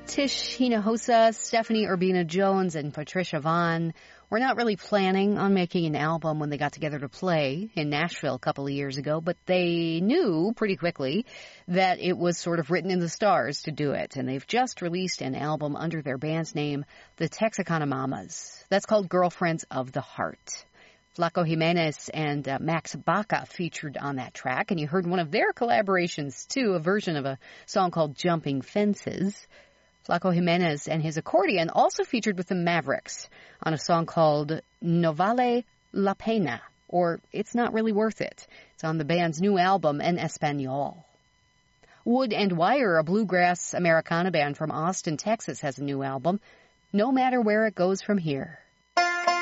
Tish Hinojosa, Stephanie Urbina-Jones, and Patricia Vaughn were not really planning on making an album when they got together to play in Nashville a couple of years ago, but they knew pretty quickly that it was sort of written in the stars to do it, and they've just released an album under their band's name, the Texarkana Mamas. That's called Girlfriends of the Heart. Flaco Jimenez and Max Baca featured on that track, and you heard one of their collaborations, too, a version of a song called Jumping Fences. Flaco Jimenez and his accordion also featured with the Mavericks on a song called No Vale La Pena, or It's Not Really Worth It. It's on the band's new album, En Español. Wood and Wire, a bluegrass Americana band from Austin, Texas, has a new album, No Matter Where It Goes From Here.